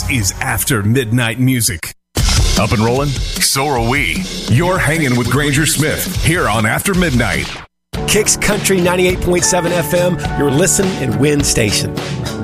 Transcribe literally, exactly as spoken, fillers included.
is After Midnight Music. Up and rolling? So are we. You're hanging with Granger Smith here on After Midnight. Kicks Country ninety-eight point seven F M, your listen and win station.